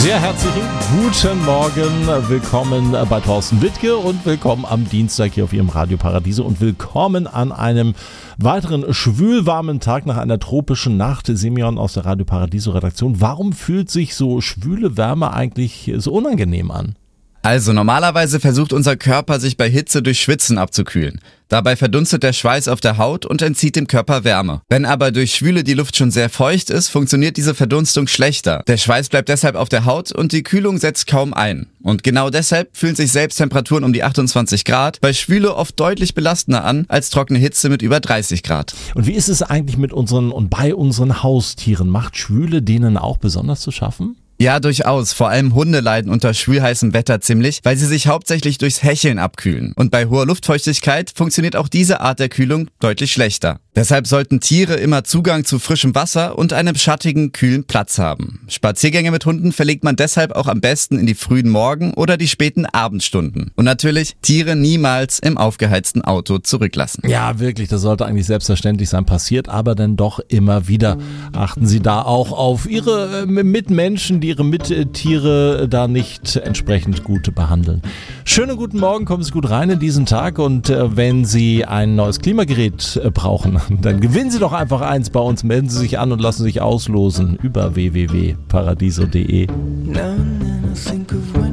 Sehr herzlichen guten Morgen, willkommen bei Thorsten Wittke und willkommen am Dienstag hier auf Ihrem Radio Paradiso und willkommen an einem weiteren schwülwarmen Tag nach einer tropischen Nacht. Simeon aus der Radio Paradiso Redaktion. Warum fühlt sich so schwüle Wärme eigentlich so unangenehm an? Also normalerweise versucht unser Körper, sich bei Hitze durch Schwitzen abzukühlen. Dabei verdunstet der Schweiß auf der Haut und entzieht dem Körper Wärme. Wenn aber durch Schwüle die Luft schon sehr feucht ist, funktioniert diese Verdunstung schlechter. Der Schweiß bleibt deshalb auf der Haut und die Kühlung setzt kaum ein. Und genau deshalb fühlen sich selbst Temperaturen um die 28 Grad bei Schwüle oft deutlich belastender an als trockene Hitze mit über 30 Grad. Und wie ist es eigentlich mit unseren und bei unseren Haustieren? Macht Schwüle denen auch besonders zu schaffen? Ja, durchaus. Vor allem Hunde leiden unter schwülheißem Wetter ziemlich, weil sie sich hauptsächlich durchs Hecheln abkühlen. Und bei hoher Luftfeuchtigkeit funktioniert auch diese Art der Kühlung deutlich schlechter. Deshalb sollten Tiere immer Zugang zu frischem Wasser und einem schattigen, kühlen Platz haben. Spaziergänge mit Hunden verlegt man deshalb auch am besten in die frühen Morgen- oder die späten Abendstunden. Und natürlich Tiere niemals im aufgeheizten Auto zurücklassen. Ja, wirklich, das sollte eigentlich selbstverständlich sein, passiert aber dann doch immer wieder. Achten Sie da auch auf Ihre Mitmenschen, die Ihre Mittiere da nicht entsprechend gut behandeln. Schönen guten Morgen, kommen Sie gut rein in diesen Tag und wenn Sie ein neues Klimagerät brauchen, dann gewinnen Sie doch einfach eins bei uns, melden Sie sich an und lassen sich auslosen über www.paradiso.de. Now and then I think of when